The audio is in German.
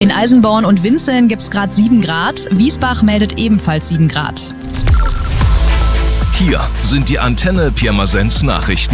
In Eisenborn und Winzeln gibt es gerade 7 Grad. Wiesbach meldet ebenfalls 7 Grad. Hier sind die Antenne Pirmasens Nachrichten.